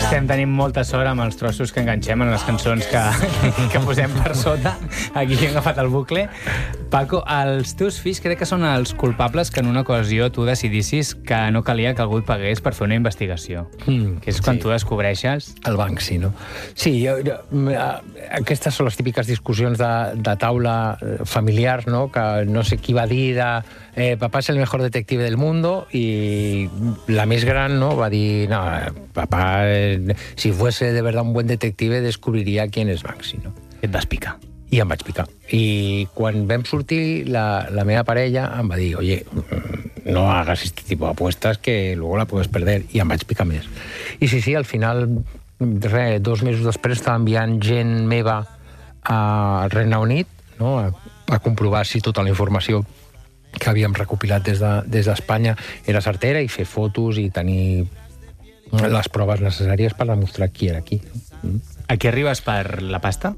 Estem tenint molta sort amb els trossos que enganxem en les cançons que posem per sota. Aquí he agafat el bucle. Paco, els teus fills crec que són els culpables que en una ocasió tu decidissis que no calia que algú et pagués per fer una investigació. Que és quan tu descobreixes... El Banksy, no? Sí, aquestes són les típiques discussions de taula familiars, no? Que no sé qui va dir papá es el mejor detective del mundo, i la més gran, no, va dir no, papá, si fuese de verdad un buen detective descubriria quién es Banksy, no? Et vas picar. I em vaig picar. I quan vam sortir, la meva parella em va dir, oye, no hagas este tipo de apuestas que luego la puedes perder. I em vaig picar més. I sí, al final, 2 mesos després, estava enviant gent meva al Regne Unit, no? a comprovar si tota la informació que havíem recopilat des d'Espanya era certera, i fer fotos i tenir les proves necessàries per demostrar qui era qui. Aquí arribes per la pasta?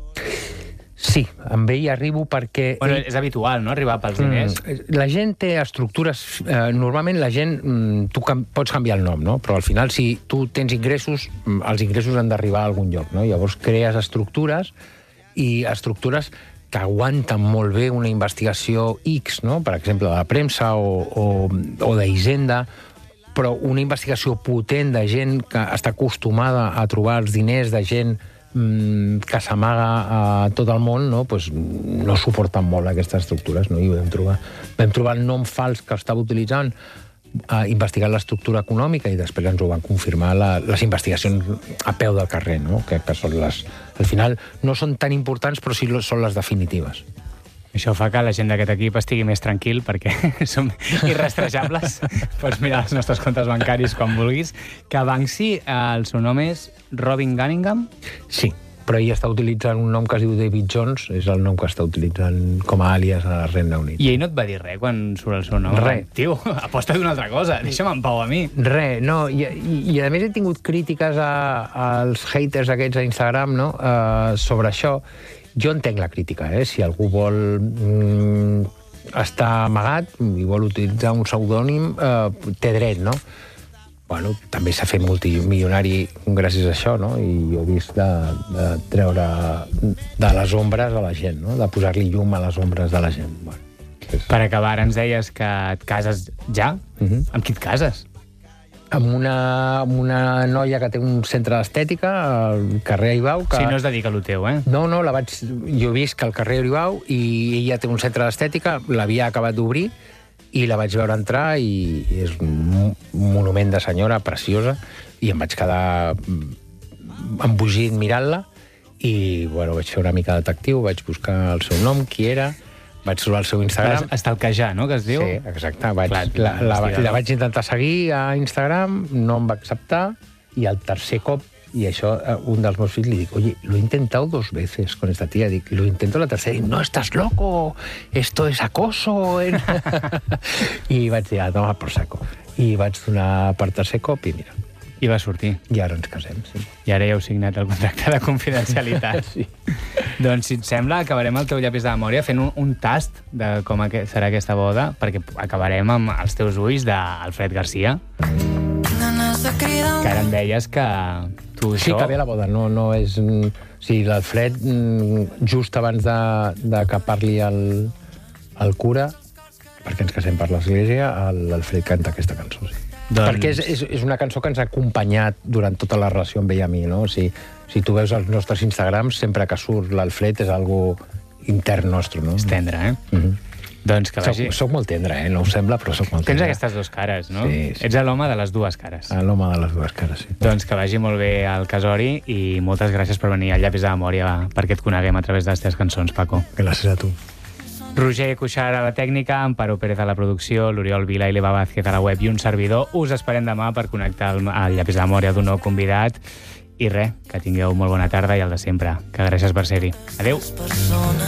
Sí, amb ell arribo perquè... Bueno, és habitual, no?, arribar pels diners. La gent té estructures... Normalment la gent... Tu pots canviar el nom, no? Però al final, si tu tens ingressos, els ingressos han d'arribar a algun lloc, no? Llavors crees estructures, i estructures que aguanten molt bé una investigació X, no? Per exemple, de la premsa o d'Hisenda, però una investigació potent de gent que està acostumada a trobar els diners de gent que s'amaga a tot el món, no? Pues no suporten molt aquestes estructures, no? I vam trobar el nom fals que estava utilitzant investigant l'estructura econòmica, i després ens ho van confirmar les investigacions a peu del carrer, no? Que són al final no són tan importants, però sí són les definitives. Això fa que la gent d'aquest equip estigui més tranquil, perquè som irrastrejables. Pots mirar els nostres comptes bancaris quan vulguis. Que Banksy, el seu nom és Robin Cunningham? Sí, però ell està utilitzant un nom que es diu David Jones, és el nom que està utilitzant com a àlies a Regne Unit. I ell no et va dir res quan surt el seu nom? Res. Tio, aposta d'una altra cosa, deixa'm en pau a mi. Res, no, i a més he tingut crítiques als haters aquests a Instagram, no?, sobre això. Jo entenc la crítica, si algú vol estar amagat i vol utilitzar un pseudònim, té dret, no? Bueno, també s'ha fet multimilionari gràcies a això, no? I jo he vist de treure de les ombres a la gent, no? De posar-li llum a les ombres de la gent. Bueno, per acabar, ens deies que et cases ja? Amb qui et cases? Amb una noia que té un centre d'estètica al carrer Ibau. Si no es dedica a lo teu, eh? No, jo he vist que al carrer Ibau, i ella té un centre d'estètica, l'havia acabat d'obrir, i la vaig veure entrar, i és un monument de senyora preciosa, i em vaig quedar embogit mirant-la, i bueno, vaig fer una mica de detectiu, vaig buscar el seu nom, qui era, vaig trobar el seu Instagram. Estalquejar, no?, que es diu? Sí, exacte. La vaig intentar seguir a Instagram, no em va acceptar, i el tercer cop, i això, un dels meus fills li dic, oye, lo he intentado 2 veces con esta tía, dic, lo intento la tercera, i no, estás loco, esto es acoso. I vaig dir, no, por saco. I vaig donar per tercer cop, i mira. I va sortir. I ara ens casem, sí. I ara ja heu signat el contracte de confidencialitat. Sí. Doncs, si et sembla, acabarem el teu llapis de memòria fent un tast de com serà aquesta boda, perquè acabarem amb els teus ulls d'Alfred Garcia. Que ara em deies que tu Sí, que ve la boda, no és... Sí, l'Alfred, just abans de que parli el cura, perquè ens casem per l'església, l'Alfred canta aquesta cançó, sí. Perquè és una cançó que ens ha acompanyat durant tota la relació amb ell i a mi, no? Si tu veus els nostres Instagrams, sempre que surt l'Alfred és algo intern nostre, no? És tendre, eh? Doncs que vagi... Soc molt tendre, no ho sembla, però soc molt tendre. Tens aquestes 2 cares, no? Sí. Ets l'home de les 2 cares. L'home de les 2 cares, sí. Doncs que vagi molt bé el casori, i moltes gràcies per venir al llapis de memòria perquè et coneguem a través de les teves cançons, Paco. Gràcies a tu. Roger Cuixart a la tècnica, Amparo Pérez a la producció, l'Oriol Vila i l'Eva Vázquez a la web, i un servidor. Us esperem demà per connectar al llapis de memòria d'un nou convidat. I res, que tingueu molt bona tarda, i el de sempre, que gràcies per ser-hi. Adéu!